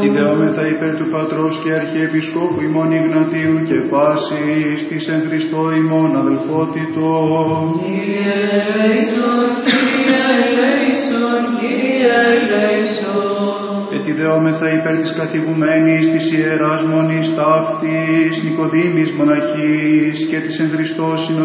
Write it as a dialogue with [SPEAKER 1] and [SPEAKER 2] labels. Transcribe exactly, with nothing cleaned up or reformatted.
[SPEAKER 1] Ετιδεόμεθα υπέρ του Πατρός και Αρχιεπισκόπου ημών Ιγνατίου και πάσης της εν Χριστώ ημών αδελφότητος.
[SPEAKER 2] Κύριε ελέησον, Κύριε ελέησον, Κύριε ελέησον.
[SPEAKER 1] Ετιδεόμεθα υπέρ της καθηγουμένης της Ιεράς Μονής Ταύτης Νικοδήμης Μοναχής και της εν Χριστώ